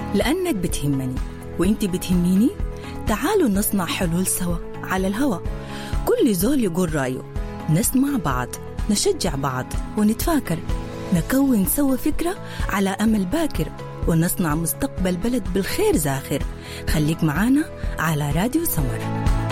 لأنك بتهمني وإنت بتهميني. تعالوا نصنع حلول سوا على الهوا، كل زول يقول رأيه، نسمع بعض، نشجع بعض ونتفاكر، نكون سوا فكرة على أمل باكر، ونصنع مستقبل بلد بالخير زاخر. خليك معانا على راديو سمر.